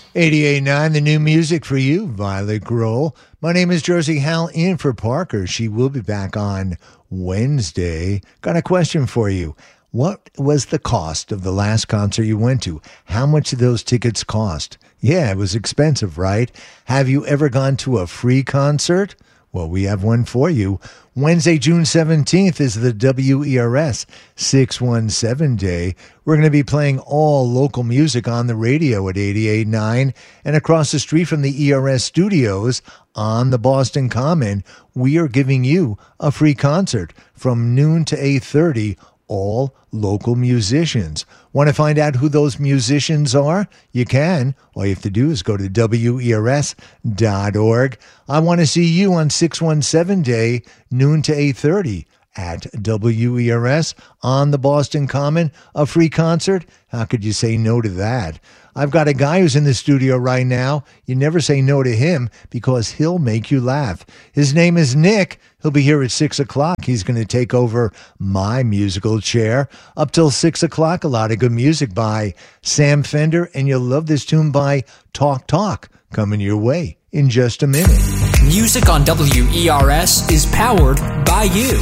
88.9, the new music for you, Violet Grohl. My name is Jersey Hal, in for Parker. She will be back on Wednesday. Got a question for you. What was the cost of the last concert you went to? How much did those tickets cost? Yeah, it was expensive, right? Have you ever gone to a free concert? Well, we have one for you. Wednesday, June 17th is the WERS 617 Day. We're going to be playing all local music on the radio at 88.9. And across the street from the ERS studios on the Boston Common, we are giving you a free concert from noon to 8:30, all local musicians. Want to find out who those musicians are? You can. All you have to do is go to WERS.org. I want to see you on 617 Day, noon to 8:30 at WERS on the Boston Common. A free concert? How could you say no to that? I've got a guy who's in the studio right now. You never say no to him because he'll make you laugh. His name is Nick. He'll be here at 6 o'clock. He's going to take over my musical chair. Up till 6 o'clock, a lot of good music by Sam Fender, and you'll love this tune by Talk Talk coming your way in just a minute. Music on WERS is powered by you.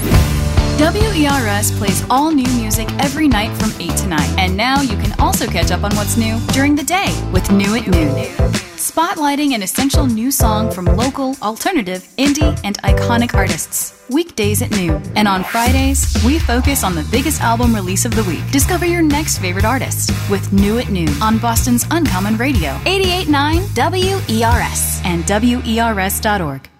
WERS plays all new music every night from 8 to 9. And now you can also catch up on what's new during the day with New at Noon. Spotlighting an essential new song from local, alternative, indie, and iconic artists. Weekdays at noon. And on Fridays, we focus on the biggest album release of the week. Discover your next favorite artist with New at Noon on Boston's Uncommon Radio. 88.9 WERS and WERS.org.